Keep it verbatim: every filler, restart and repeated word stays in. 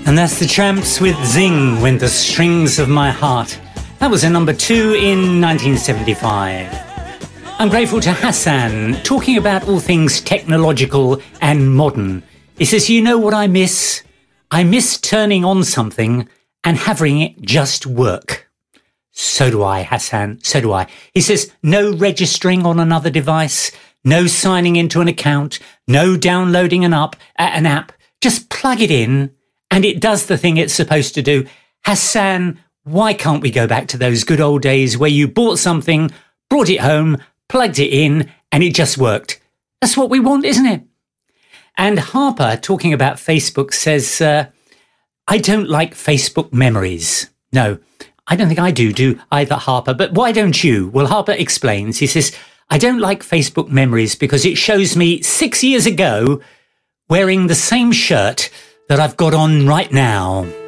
And that's the Tramps with Zing, When the Strings of My Heart. That was a number two in nineteen seventy-five. I'm grateful to Hassan, talking about all things technological and modern. He says, you know what I miss? I miss turning on something and having it just work. So do I, Hassan, so do I. He says, no registering on another device, no signing into an account, no downloading an, up, an app. Just plug it in and it does the thing it's supposed to do. Hassan, why can't we go back to those good old days where you bought something, brought it home, plugged it in, and it just worked? That's what we want, isn't it? And Harper, talking about Facebook, says, uh, I don't like Facebook memories. No, I don't think I do, do either, Harper. But why don't you? Well, Harper explains. He says, I don't like Facebook memories because it shows me six years ago wearing the same shirt that I've got on right now.